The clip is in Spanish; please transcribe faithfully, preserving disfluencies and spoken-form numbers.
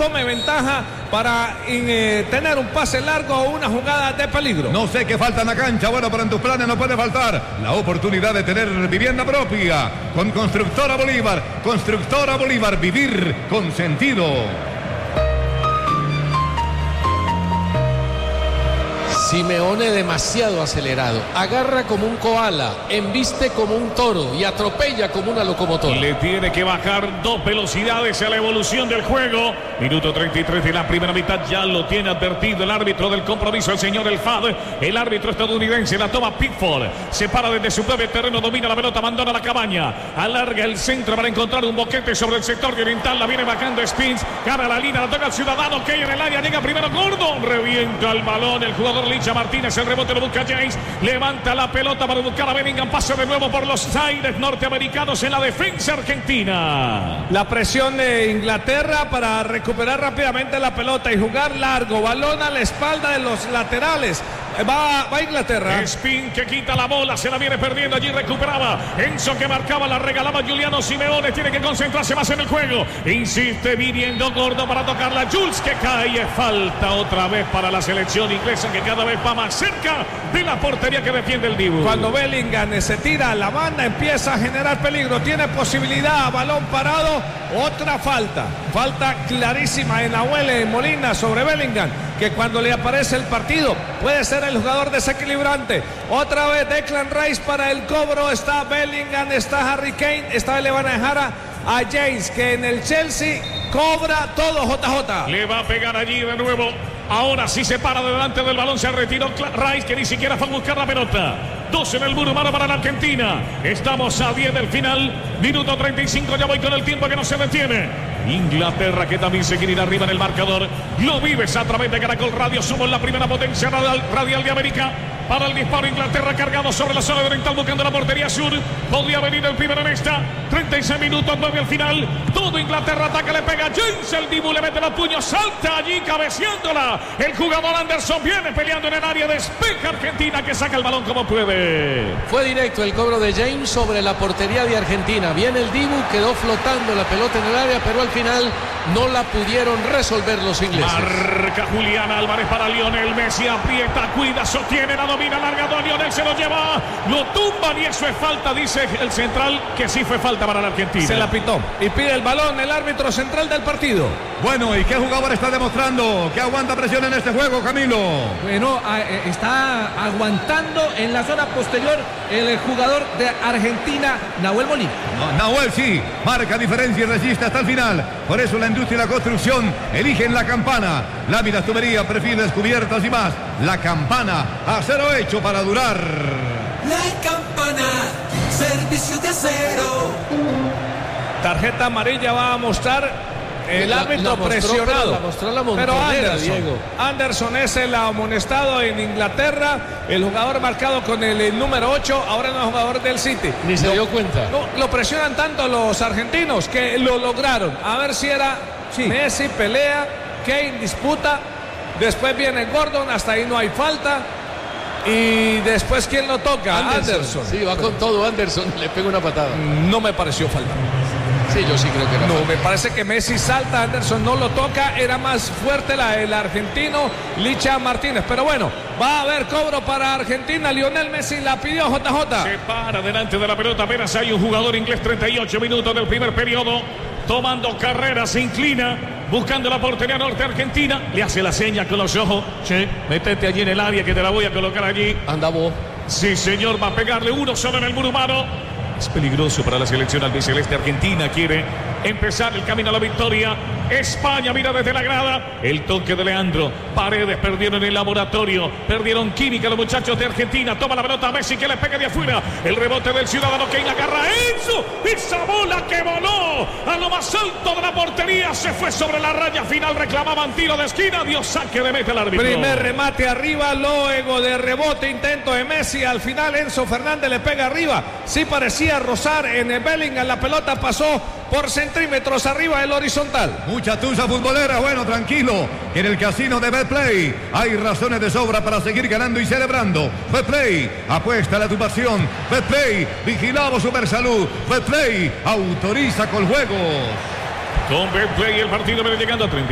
tome ventaja para eh, tener un pase largo o una jugada de peligro. No sé qué falta en la cancha, bueno, pero en tus planes no puede faltar la oportunidad de tener vivienda propia con Constructora Bolívar. Constructora Bolívar, vivir con sentido. Simeone demasiado acelerado, agarra como un koala, embiste como un toro y atropella como una locomotora. Le tiene que bajar dos velocidades a la evolución del juego. Minuto treinta y tres de la primera mitad, ya lo tiene advertido el árbitro del compromiso, el señor El Fad, el árbitro estadounidense. La toma Pickford, se para desde su propio terreno, domina la pelota, abandona la cabaña, alarga el centro para encontrar un boquete sobre el sector de oriental, la viene bajando Spins, gana la línea, la toca el ciudadano que hay en el área, llega primero Gordon, revienta el balón, el jugador Licha Martínez, el rebote lo busca James, levanta la pelota para buscar a Bellingham, pase de nuevo por los aires norteamericanos en la defensa argentina. La presión de Inglaterra para recuperar rápidamente la pelota y jugar largo, balón a la espalda de los laterales. Va, va Inglaterra. Spin que quita la bola, se la viene perdiendo, allí recuperaba Enzo que marcaba, la regalaba Juliano Simeone, tiene que concentrarse más en el juego, insiste viniendo Gordo para tocarla, Jules que cae, falta otra vez para la selección inglesa que cada vez va más cerca de la portería que defiende el Dibu. Cuando Bellingham se tira a la banda empieza a generar peligro, tiene posibilidad, balón parado, otra falta, falta clarísima en Nahuel Molina sobre Bellingham, que cuando le aparece el partido puede ser el jugador desequilibrante. Otra vez Declan Rice para el cobro, está Bellingham, está Harry Kane, esta vez le van a dejar a, a James, que en el Chelsea cobra todo. J J le va a pegar allí de nuevo. Ahora sí se para delante del balón, se retiró Rice, que ni siquiera fue a buscar la pelota. Dos en el muro humano para la Argentina. Estamos a diez del final. Minuto treinta y cinco, ya voy con el tiempo que no se detiene. Inglaterra que también se quiere ir arriba en el marcador. Lo vives a través de Caracol Radio. Somos la primera potencia radial, radial de América. Para el disparo, Inglaterra cargado sobre la zona de oriental buscando la portería sur. Podría venir el primero en esta. treinta y seis minutos, nueve al final. Todo Inglaterra ataca, le pega James, el Dibu le mete los puños, salta allí cabeceándola. El jugador Anderson viene peleando en el área, despeja Argentina que saca el balón como puede. Fue directo el cobro de James sobre la portería de Argentina. Viene el Dibu, quedó flotando la pelota en el área, pero al final no la pudieron resolver los ingleses. Marca Julián Álvarez para Lionel Messi, aprieta, cuida, sostiene, la domina, largado, Lionel se lo lleva, lo tumban y eso es falta, dice el central que sí fue falta para la Argentina. Se la pitó y pide el balón el árbitro central del partido. Bueno, ¿y qué jugador está demostrando que aguanta presión en este juego, Camilo? Bueno, está aguantando en la zona posterior el jugador de Argentina, Nahuel Molina. No, Nahuel sí, marca diferencia y resiste hasta el final. Por eso la industria y la construcción eligen la campana. Láminas, tubería, perfiles, cubiertas y más. La campana, acero hecho para durar. La campana, servicio de acero. Tarjeta amarilla va a mostrar el la, árbitro la mostró, presionado. Pero, la mostró la pero Anderson, Diego. Anderson es el amonestado en Inglaterra, el jugador marcado con el, el número ocho, ahora no es jugador del City. Ni se lo, dio cuenta. No, lo presionan tanto los argentinos que lo lograron. A ver si era sí. Messi, pelea, Kane disputa, después viene Gordon, hasta ahí no hay falta. Y después, ¿quién lo toca? Anderson. Anderson. Sí, va con todo Anderson, le pega una patada. No me pareció falta. Sí, yo sí creo que era no. falta. Me parece que Messi salta, Anderson no lo toca, era más fuerte la, el argentino Licha Martínez. Pero bueno, va a haber cobro para Argentina. Lionel Messi la pidió, J J. Se para delante de la pelota, apenas hay un jugador inglés, treinta y ocho minutos del primer periodo. Tomando carrera, se inclina, buscando la portería norte argentina. Le hace la seña con los ojos. Che, métete allí en el área que te la voy a colocar allí. Anda vos. Sí, señor, va a pegarle uno solo en el muro humano. Es peligroso para la selección albiceleste. Argentina quiere empezar el camino a la victoria. España mira desde la grada. El toque de Leandro. Paredes perdieron el laboratorio. Perdieron química los muchachos de Argentina. Toma la pelota Messi que le pega de afuera. El rebote del ciudadano que la agarra Enzo. Esa bola que voló a lo más alto de la portería. Se fue sobre la raya final. Reclamaban tiro de esquina. Dio saque de meta el árbitro. Primer remate arriba. Luego de rebote intento de Messi. Al final Enzo Fernández le pega arriba. Sí parecía rozar en el Bellingham. La pelota pasó por centímetros arriba del horizontal. Mucha tusa futbolera, bueno, tranquilo, que en el casino de Betplay hay razones de sobra para seguir ganando y celebrando. Betplay, apuesta a tu pasión. Betplay, vigilamos Super Salud. Betplay, autoriza con juegos. Con Betplay el partido viene llegando a treinta.